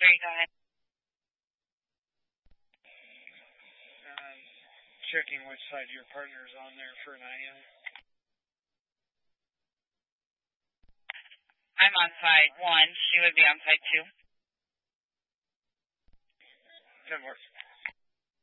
3, go ahead. Checking which side your partner's on there for an IM. I'm on side 1. She would be on side 2. 10 more.